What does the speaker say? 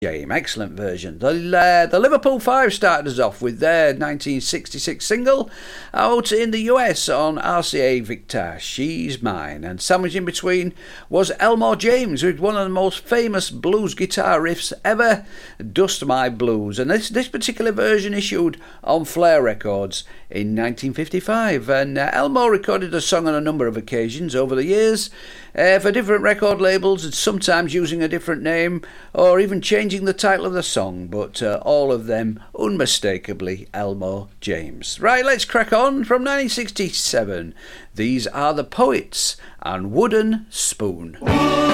James, excellent version. The Liverpool Five started us off with their 1966 single out in the US on RCA Victor, She's Mine. And sandwiched in between was Elmore James with one of the most famous blues guitar riffs ever, Dust My Blues. And this particular version issued on Flair Records in 1955. And Elmore recorded the song on a number of occasions over the years for different record labels, and sometimes using a different name or even changing the title of the song, but all of them unmistakably Elmore James. Right, let's crack on. From 1967, these are the Poets and Wooden Spoon.